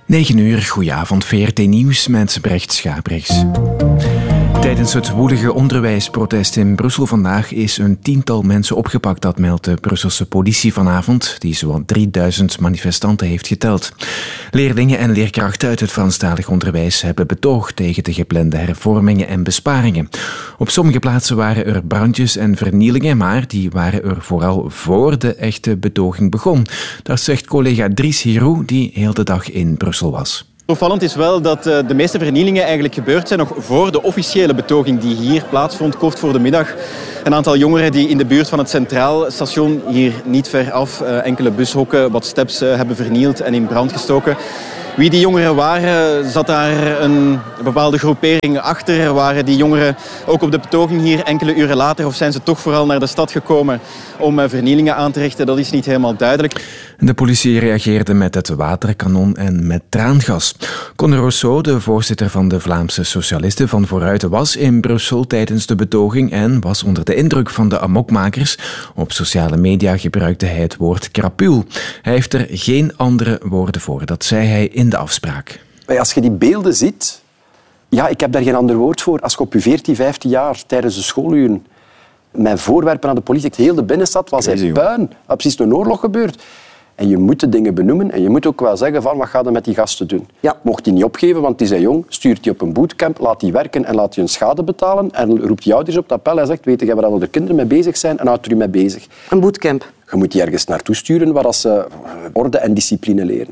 9 uur, goedenavond, VRT Nieuws met Brecht Schaprechts. Tijdens het woelige onderwijsprotest in Brussel vandaag is een 10-tal mensen opgepakt. Dat meldt de Brusselse politie vanavond, die zowat 3000 manifestanten heeft geteld. Leerlingen en leerkrachten uit het Franstalig onderwijs hebben betoogd tegen de geplande hervormingen en besparingen. Op sommige plaatsen waren er brandjes en vernielingen, maar die waren er vooral voor de echte betoging begon. Dat zegt collega Dries Hirou, die heel de dag in Brussel was. Opvallend is wel dat de meeste vernielingen eigenlijk gebeurd zijn nog voor de officiële betoging die hier plaatsvond, kort voor de middag. Een aantal jongeren die in de buurt van het Centraal Station, hier niet ver af, enkele bushokken, wat steps hebben vernield en in brand gestoken. Wie die jongeren waren, zat daar een bepaalde groepering achter. Waren die jongeren ook op de betoging hier enkele uren later of zijn ze toch vooral naar de stad gekomen om vernielingen aan te richten? Dat is niet helemaal duidelijk. De politie reageerde met het waterkanon en met traangas. Conor Rousseau, de voorzitter van de Vlaamse Socialisten van Vooruit, was in Brussel tijdens de betoging en was onder de indruk van de amokmakers. Op sociale media gebruikte hij het woord krapul. Hij heeft er geen andere woorden voor, dat zei hij in de afspraak. Als je die beelden ziet, ja, ik heb daar geen ander woord voor. Als je op je 14, 15 jaar tijdens de schooluren met voorwerpen aan de politie, heel de binnenstad was hij puin. Dat precies een oorlog gebeurd. En je moet de dingen benoemen en je moet ook wel zeggen van wat ga je met die gasten doen. Ja, mocht die niet opgeven, want die zijn jong, stuurt die op een bootcamp, laat die werken en laat die hun schade betalen en roept die ouders op het appel en zegt, weet je waar al de kinderen mee bezig zijn en houdt er u mee bezig. Een bootcamp. Je moet die ergens naartoe sturen waar ze orde en discipline leren.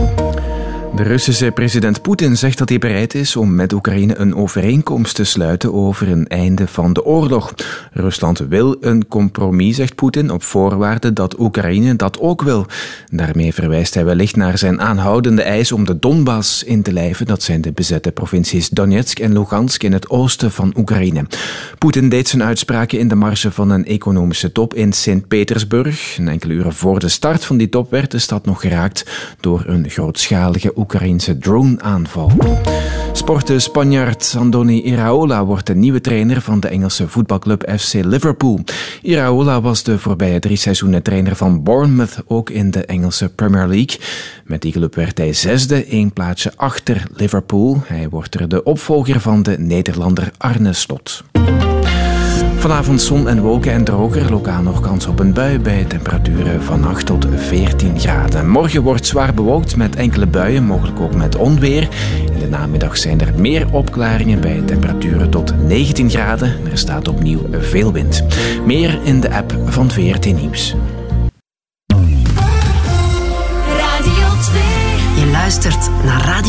De Russische president Poetin zegt dat hij bereid is om met Oekraïne een overeenkomst te sluiten over een einde van de oorlog. Rusland wil een compromis, zegt Poetin, op voorwaarde dat Oekraïne dat ook wil. Daarmee verwijst hij wellicht naar zijn aanhoudende eis om de Donbass in te lijven. Dat zijn de bezette provincies Donetsk en Lugansk in het oosten van Oekraïne. Poetin deed zijn uitspraken in de marge van een economische top in Sint-Petersburg. Enkele uren voor de start van die top werd de stad nog geraakt door een grootschalige Oekraïense drone-aanval. Sporten Spanjaard Andoni Iraola wordt de nieuwe trainer van de Engelse voetbalclub FC Liverpool. Iraola was de voorbije 3 seizoenen trainer van Bournemouth, ook in de Engelse Premier League. Met die club werd hij 6e, 1 plaatsje achter Liverpool. Hij wordt er de opvolger van de Nederlander Arne Slot. Vanavond zon en wolken en droger, lokaal nog kans op een bui bij temperaturen van 8 tot 14 graden. Morgen wordt zwaar bewolkt met enkele buien, mogelijk ook met onweer. In de namiddag zijn er meer opklaringen bij temperaturen tot 19 graden. Er staat opnieuw veel wind. Meer in de app van VRT Nieuws. Radio 2. Je luistert naar Radio